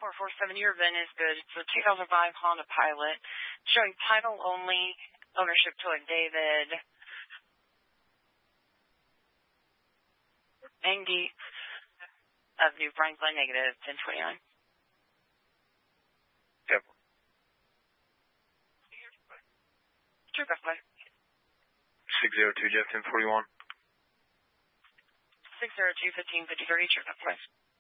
447, your VIN is good. It's a 2005 Honda Pilot, showing title only, ownership to a David. Andy of New Franklin, negative 1029. Yep. True, go ahead. 602 Jeff 1041. 602 1553, true, go ahead.